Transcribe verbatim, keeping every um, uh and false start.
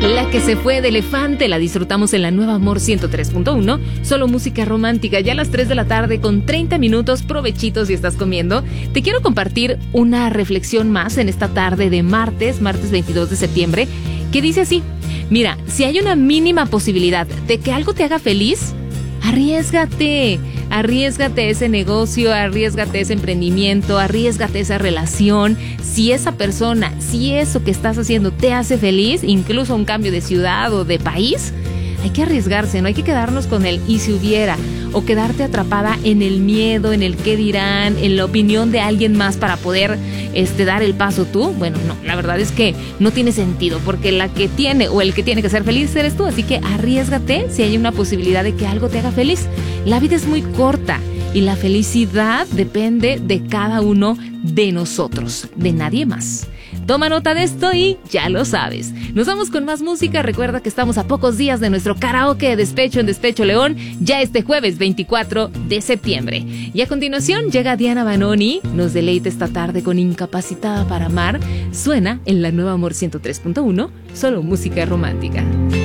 La que se fue de Elefante la disfrutamos en la Nueva Amor ciento tres punto uno, solo música romántica, ya a las tres de la tarde con treinta minutos, provechitos si estás comiendo. Te quiero compartir una reflexión más en esta tarde de martes, martes veintidós de septiembre, que dice así: mira, si hay una mínima posibilidad de que algo te haga feliz, arriésgate, arriésgate a ese negocio, arriésgate a ese emprendimiento, arriésgate a esa relación. Si esa persona, si eso que estás haciendo te hace feliz, incluso un cambio de ciudad o de país, hay que arriesgarse, no hay que quedarnos con el y si hubiera, o quedarte atrapada en el miedo, en el qué dirán, en la opinión de alguien más para poder este, dar el paso tú. Bueno, no, la verdad es que no tiene sentido, porque la que tiene o el que tiene que ser feliz eres tú, así que arriésgate si hay una posibilidad de que algo te haga feliz. La vida es muy corta y la felicidad depende de cada uno de nosotros, de nadie más. Toma nota de esto y ya lo sabes. Nos vamos con más música. Recuerda que estamos a pocos días de nuestro karaoke de despecho en Despecho León, ya este jueves veinticuatro de septiembre. Y a continuación llega Diana Banoni, nos deleita esta tarde con Incapacitada para Amar. Suena en la Nueva Amor ciento tres punto uno, solo música romántica.